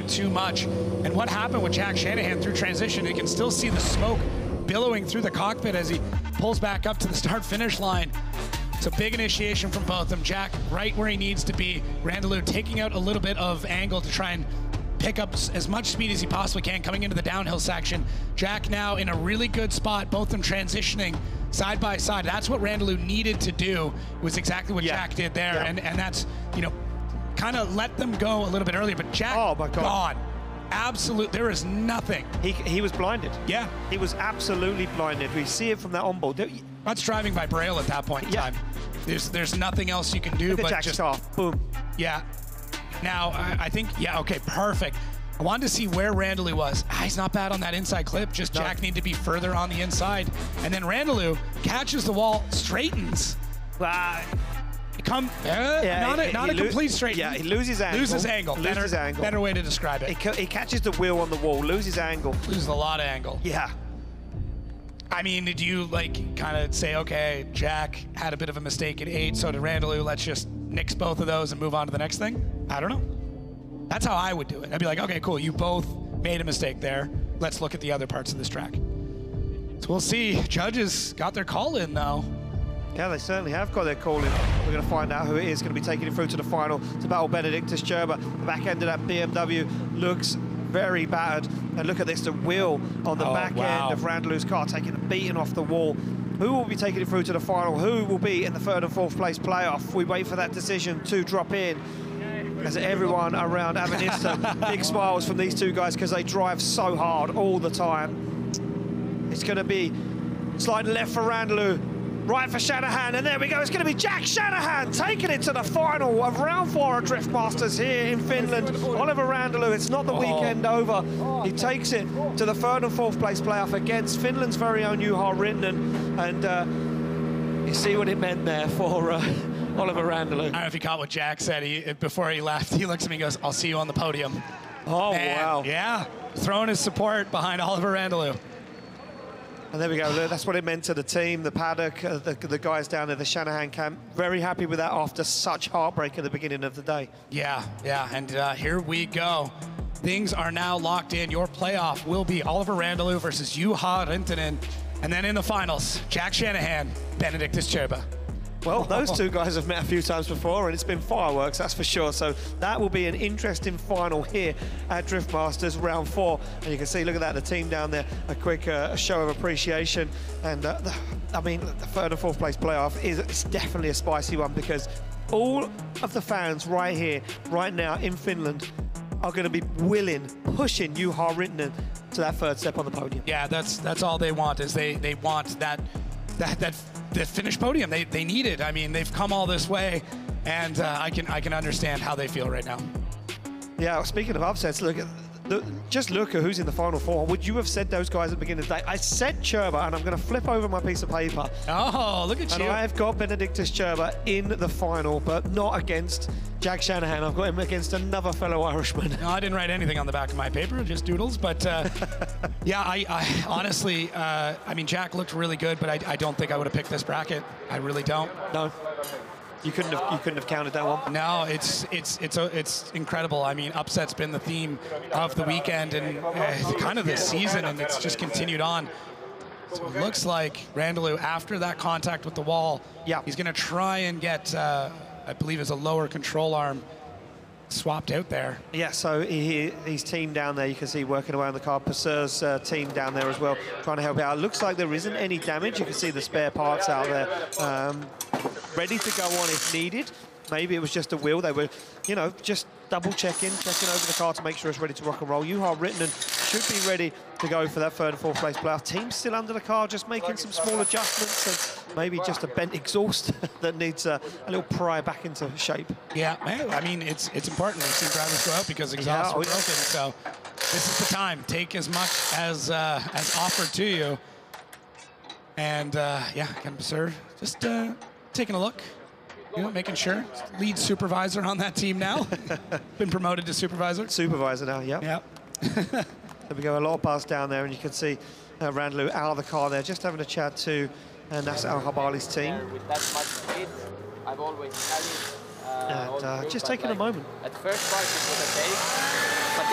too much. And what happened with Jack Shanahan through transition, you can still see the smoke billowing through the cockpit as he pulls back up to the start-finish line. It's a big initiation from both of them. Jack right where he needs to be. Randalou taking out a little bit of angle to try and pick up as much speed as he possibly can coming into the downhill section. Jack now in a really good spot, both of them transitioning side by side. That's what Randalou needed to do, was exactly what Jack did there. And that's, you know, kind of let them go a little bit earlier, but Jack, oh my God. gone. Absolute, there is nothing. He was blinded. Yeah. He was absolutely blinded. We see it from that onboard. That's driving by Braille at that point in time. There's nothing else you can do but Jack's just car. Boom. Yeah. Now, I think, okay, perfect. I wanted to see where Randalou was. He's not bad on that inside clip, just Jack needed to be further on the inside. And then Randalou catches the wall, straightens. Not a complete straighten. Yeah, he loses angle. Loses angle. Better way to describe it. He catches the wheel on the wall, loses angle. Loses a lot of angle. Yeah. I mean, did you like kind of say, okay, Jack had a bit of a mistake at 8, so did Randalou, let's just nix both of those and move on to the next thing? I don't know. That's how I would do it. I'd be like, okay, cool, you both made a mistake there. Let's look at the other parts of this track. So we'll see. Judges got their call in now. Yeah, they certainly have got their call in. We're going to find out who it is going to be taking it through to the final to battle Benedictus Cerba. The back end of that BMW looks very battered. And look at this, the wheel on the back end of Randalou's car taking a beating off the wall. Who will be taking it through to the final? Who will be in the 3rd and 4th place playoff? We wait for that decision to drop in. As everyone around Avanista, big smiles from these two guys because they drive so hard all the time. It's going to be sliding left for Randalou, right for Shanahan, and there we go. It's going to be Jack Shanahan taking it to the final of round 4 of Drift Masters here in Finland. Oliver Randalou, it's not the weekend over. He takes it to the 3rd and 4th place playoff against Finland's very own Juha Rinnan, and you see what it meant there for Oliver Randalou. I don't know if you caught what Jack said. Before he left, he looks at me and goes, I'll see you on the podium. Oh, man, wow. Yeah, throwing his support behind Oliver Randalou. And there we go. That's what it meant to the team, the paddock, the guys down there, the Shanahan camp. Very happy with that after such heartbreak at the beginning of the day. Yeah, and here we go. Things are now locked in. Your playoff will be Oliver Randalou versus Juha Rintanen. And then in the finals, Jack Shanahan, Benedictus Cerba. Well, those two guys have met a few times before, and it's been fireworks, that's for sure. So that will be an interesting final here at Drift Masters round 4. And you can see, look at that, the team down there, a quick show of appreciation. And I mean, the 3rd and 4th place playoff is definitely a spicy one because all of the fans right here, right now in Finland, are going to be pushing Juha Rintanen to that 3rd step on the podium. Yeah, that's all they want, is they want that finish podium. They need it. I mean, they've come all this way, and I can understand how they feel right now. Yeah, speaking of upsets, just look at who's in the final 4. Would you have said those guys at the beginning of the day? I said Cerba, and I'm going to flip over my piece of paper. Oh, look at you. And I've got Benedictus Cerba in the final, but not against Jack Shanahan. I've got him against another fellow Irishman. No, I didn't write anything on the back of my paper, just doodles. But yeah, I honestly, I mean, Jack looked really good, but I don't think I would have picked this bracket. I really don't. No. You couldn't have counted that one. No, it's incredible. I mean, upset's been the theme of the weekend and kind of this season, and it's just continued on. So it looks like Randalou, after that contact with the wall, he's going to try and get, I believe, it's a lower control arm swapped out there. Yeah, so his team down there, you can see working away on the car. Passeur's team down there as well, trying to help out. It looks like there isn't any damage. You can see the spare parts out there, ready to go on if needed. Maybe it was just a wheel. They were, you know, just checking over the car to make sure it's ready to rock and roll. Juha Rintanen should be ready to go for that 3rd and 4th place playoff. Team's still under the car, just making some small adjustments and maybe just a bent exhaust that needs a little pry back into shape. Yeah, I mean, it's important. We've seen drivers go out because exhausts are broken, so this is the time. Take as much as offered to you. And yeah, Paseur just taking a look. You know, making sure. Lead supervisor on that team now. Been promoted to supervisor. Supervisor now, yeah. Yep. There we go, a lot of buzz down there, and you can see Randalou out of the car there, just having a chat to Nasser Al-Habali's team. With that much speed, I've always carried. And just taking a moment. At first part, it was okay.